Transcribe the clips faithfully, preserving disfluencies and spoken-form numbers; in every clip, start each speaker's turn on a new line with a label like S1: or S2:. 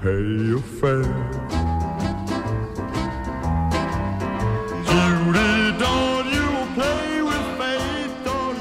S1: pay your fare. Judy, don't you play with fate, don't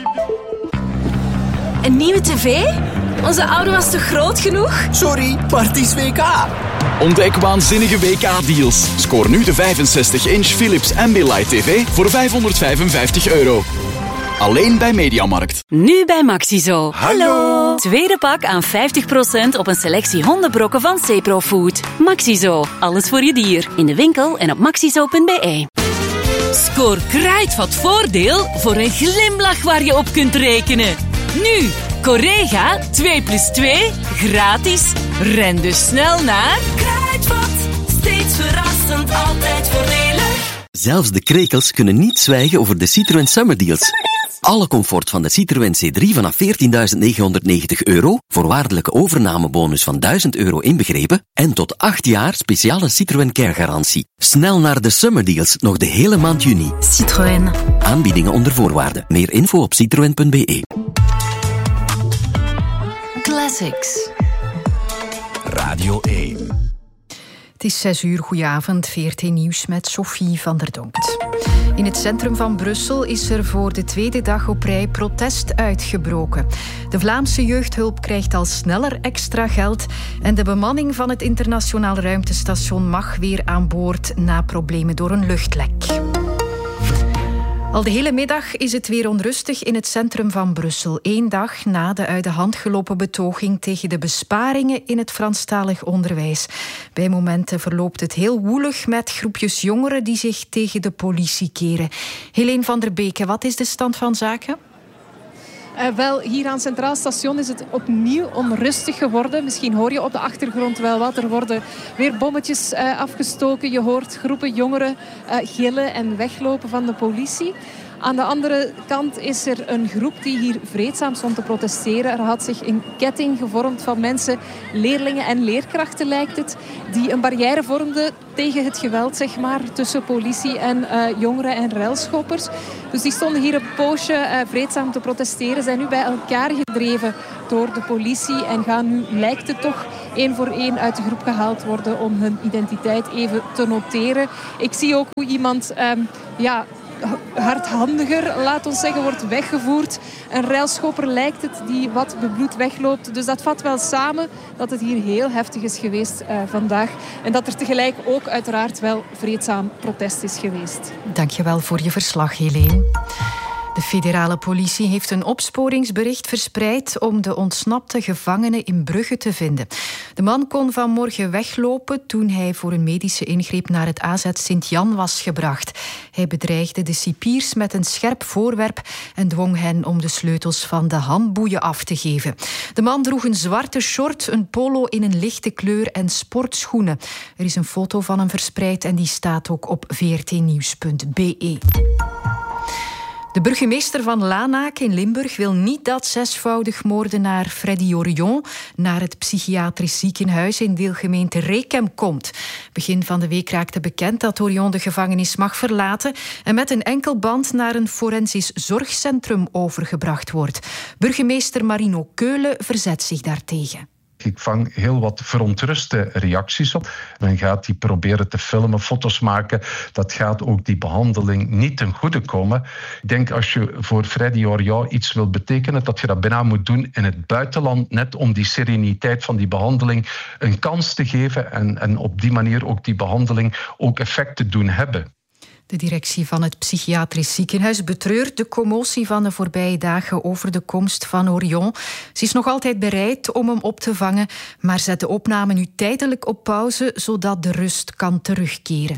S1: leave.
S2: Een nieuwe tv? Onze oude was toch groot genoeg?
S3: Sorry, maar het is W K.
S4: Ontdek waanzinnige W K-deals. Scoor nu de vijfenzestig inch Philips Ambilight T V voor vijfhonderdvijfenvijftig euro. Alleen bij Mediamarkt.
S5: Nu bij Maxizo.
S3: Hallo.
S5: Tweede pak aan vijftig procent op een selectie hondenbrokken van Cepro Food. Maxizo. Alles voor je dier. In de winkel en op maxizo punt b e. Scoor Kruidvat voordeel voor een glimlach waar je op kunt rekenen. Nu, Correga twee plus twee, gratis. Ren dus snel naar Kruidvat. Steeds verrassend, altijd voordelig.
S6: Zelfs de krekels kunnen niet zwijgen over de Citroën Summer Deals. Alle comfort van de Citroën C drie vanaf veertienduizend negenhonderdnegentig euro, voorwaardelijke overnamebonus van duizend euro inbegrepen en tot acht jaar speciale Citroën Care garantie. Snel naar de Summer Deals, nog de hele maand juni.
S5: Citroën.
S6: Aanbiedingen onder voorwaarden. Meer info op citroen punt b e.
S5: Classics.
S3: Radio één.
S7: Het is zes uur, goedenavond, V R T Nieuws met Sophie van der Donkt. In het centrum van Brussel is er voor de tweede dag op rij protest uitgebroken. De Vlaamse jeugdhulp krijgt al sneller extra geld en de bemanning van het internationaal ruimtestation mag weer aan boord na problemen door een luchtlek. Al de hele middag is het weer onrustig in het centrum van Brussel. Eén dag na de uit de hand gelopen betoging tegen de besparingen in het Franstalig onderwijs. Bij momenten verloopt het heel woelig met groepjes jongeren die zich tegen de politie keren. Helene van der Beke, wat is de stand van zaken?
S8: Uh, wel, hier aan Centraal Station is het opnieuw onrustig geworden. Misschien hoor je op de achtergrond wel wat. Er worden weer bommetjes uh, afgestoken. Je hoort groepen jongeren uh, gillen en weglopen van de politie. Aan de andere kant is er een groep die hier vreedzaam stond te protesteren. Er had zich een ketting gevormd van mensen, leerlingen en leerkrachten lijkt het, die een barrière vormden tegen het geweld, zeg maar, tussen politie en uh, jongeren en ruilschoppers. Dus die stonden hier een poosje uh, vreedzaam te protesteren, zijn nu bij elkaar gedreven door de politie en gaan nu, lijkt het toch, één voor één uit de groep gehaald worden om hun identiteit even te noteren. Ik zie ook hoe iemand um, ja, hardhandiger, laat ons zeggen, wordt weggevoerd. Een railschopper lijkt het die wat bebloed wegloopt. Dus dat vat wel samen dat het hier heel heftig is geweest uh, vandaag. En dat er tegelijk ook uiteraard wel vreedzaam protest is geweest.
S7: Dank je wel voor je verslag, Helene. De federale politie heeft een opsporingsbericht verspreid om de ontsnapte gevangene in Brugge te vinden. De man kon vanmorgen weglopen toen hij voor een medische ingreep naar het A Z Sint-Jan was gebracht. Hij bedreigde de cipiers met een scherp voorwerp en dwong hen om de sleutels van de handboeien af te geven. De man droeg een zwarte short, een polo in een lichte kleur en sportschoenen. Er is een foto van hem verspreid en die staat ook op v r t nieuws punt b e. De burgemeester van Lanaak in Limburg wil niet dat zesvoudig moordenaar Freddy Orion naar het psychiatrisch ziekenhuis in deelgemeente Rekem komt. Begin van de week raakte bekend dat Orion de gevangenis mag verlaten en met een enkelband naar een forensisch zorgcentrum overgebracht wordt. Burgemeester Marino Keulen verzet zich daartegen.
S9: Ik vang heel wat verontruste reacties op. Men gaat die proberen te filmen, foto's maken. Dat gaat ook die behandeling niet ten goede komen. Ik denk als je voor Freddy Orion iets wil betekenen, dat je dat bijna moet doen in het buitenland, net om die sereniteit van die behandeling een kans te geven en, en op die manier ook die behandeling ook effect te doen hebben.
S7: De directie van het psychiatrisch ziekenhuis betreurt de commotie van de voorbije dagen over de komst van Orion. Ze is nog altijd bereid om hem op te vangen, maar zet de opname nu tijdelijk op pauze, zodat de rust kan terugkeren.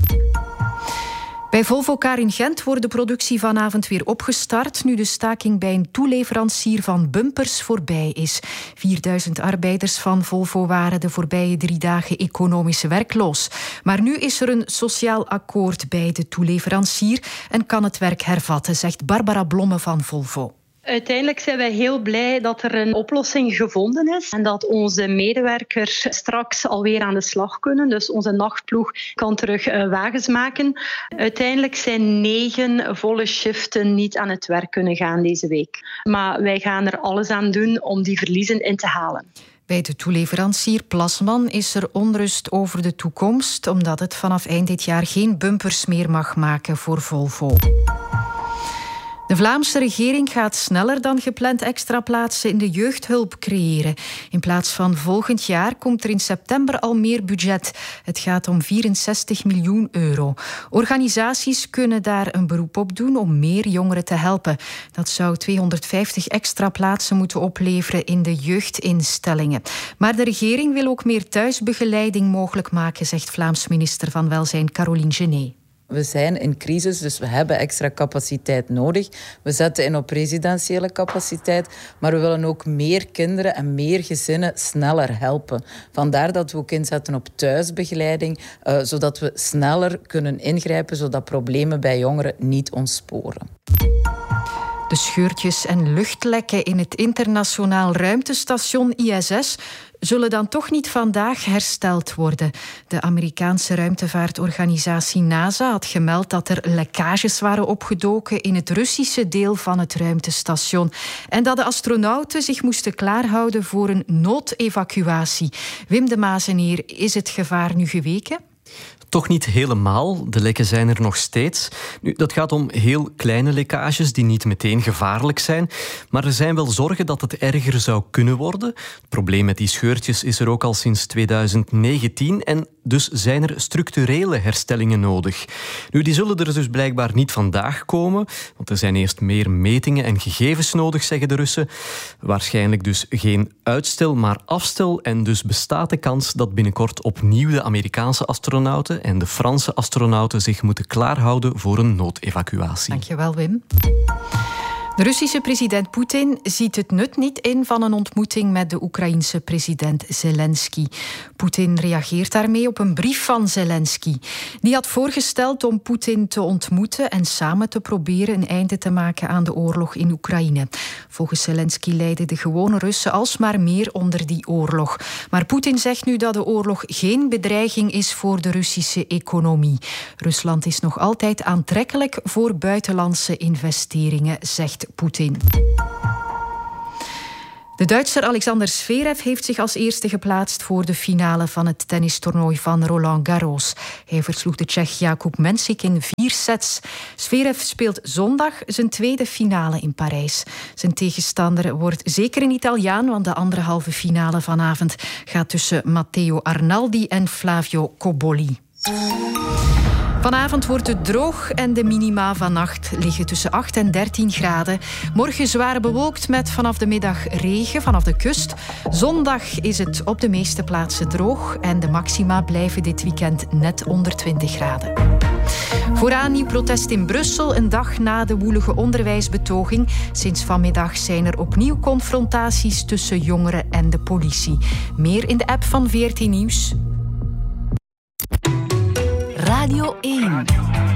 S7: Bij Volvocar in Gent wordt de productie vanavond weer opgestart, nu de staking bij een toeleverancier van bumpers voorbij is. vierduizend arbeiders van Volvo waren de voorbije drie dagen economisch werkloos. Maar nu is er een sociaal akkoord bij de toeleverancier en kan het werk hervatten, zegt Barbara Blomme van Volvo.
S10: Uiteindelijk zijn wij heel blij dat er een oplossing gevonden is en dat onze medewerkers straks alweer aan de slag kunnen. Dus onze nachtploeg kan terug wagens maken. Uiteindelijk zijn negen volle shiften niet aan het werk kunnen gaan deze week. Maar wij gaan er alles aan doen om die verliezen in te halen.
S7: Bij de toeleverancier Plasman is er onrust over de toekomst, omdat het vanaf eind dit jaar geen bumpers meer mag maken voor Volvo. De Vlaamse regering gaat sneller dan gepland extra plaatsen in de jeugdhulp creëren. In plaats van volgend jaar komt er in september al meer budget. Het gaat om vierenzestig miljoen euro. Organisaties kunnen daar een beroep op doen om meer jongeren te helpen. Dat zou tweehonderdvijftig extra plaatsen moeten opleveren in de jeugdinstellingen. Maar de regering wil ook meer thuisbegeleiding mogelijk maken, zegt Vlaams minister van Welzijn Caroline Genet.
S11: We zijn in crisis, dus we hebben extra capaciteit nodig. We zetten in op residentiële capaciteit, maar we willen ook meer kinderen en meer gezinnen sneller helpen. Vandaar dat we ook inzetten op thuisbegeleiding, uh, zodat we sneller kunnen ingrijpen, zodat problemen bij jongeren niet ontsporen.
S7: De scheurtjes en luchtlekken in het internationaal ruimtestation I S S zullen dan toch niet vandaag hersteld worden. De Amerikaanse ruimtevaartorganisatie NASA had gemeld dat er lekkages waren opgedoken in het Russische deel van het ruimtestation en dat de astronauten zich moesten klaarhouden voor een noodevacuatie. Wim de Mazenier, is het gevaar nu geweken?
S12: Toch niet helemaal. De lekken zijn er nog steeds. Nu, dat gaat om heel kleine lekkages die niet meteen gevaarlijk zijn. Maar er zijn wel zorgen dat het erger zou kunnen worden. Het probleem met die scheurtjes is er ook al sinds tweeduizend negentien. En dus zijn er structurele herstellingen nodig. Nu, die zullen er dus blijkbaar niet vandaag komen. Want er zijn eerst meer metingen en gegevens nodig, zeggen de Russen. Waarschijnlijk dus geen uitstel, maar afstel. En dus bestaat de kans dat binnenkort opnieuw de Amerikaanse astronauten en de Franse astronauten zich moeten klaarhouden voor een noodevacuatie.
S7: Dankjewel, Wim. De Russische president Poetin ziet het nut niet in van een ontmoeting met de Oekraïense president Zelensky. Poetin reageert daarmee op een brief van Zelensky. Die had voorgesteld om Poetin te ontmoeten en samen te proberen een einde te maken aan de oorlog in Oekraïne. Volgens Zelensky lijden de gewone Russen alsmaar meer onder die oorlog. Maar Poetin zegt nu dat de oorlog geen bedreiging is voor de Russische economie. Rusland is nog altijd aantrekkelijk voor buitenlandse investeringen, zegt Poetin. De Duitser Alexander Zverev heeft zich als eerste geplaatst voor de finale van het tennistoernooi van Roland Garros. Hij versloeg de Tsjech Jakub Mensik in vier sets. Zverev speelt zondag zijn tweede finale in Parijs. Zijn tegenstander wordt zeker een Italiaan, want de andere halve finale vanavond gaat tussen Matteo Arnaldi en Flavio Cobolli. Vanavond wordt het droog en de minima vannacht liggen tussen acht en dertien graden. Morgen zwaar bewolkt met vanaf de middag regen vanaf de kust. Zondag is het op de meeste plaatsen droog en de maxima blijven dit weekend net onder twintig graden. Vooraan nieuw protest in Brussel, een dag na de woelige onderwijsbetoging. Sinds vanmiddag zijn er opnieuw confrontaties tussen jongeren en de politie. Meer in de app van V R T Nieuws.
S5: Radio één.